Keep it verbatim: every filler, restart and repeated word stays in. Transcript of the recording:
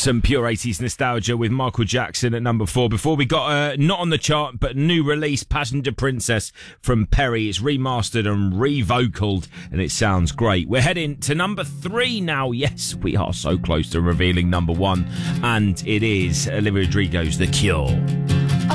Some pure eighties nostalgia with Michael Jackson at number four. Before we got uh, not on the chart, but new release, Passenger Princess from Perry. It's remastered and re-vocaled, and it sounds great. We're heading to number three now. Yes, we are so close to revealing number one, and it is Olivia Rodrigo's The Cure.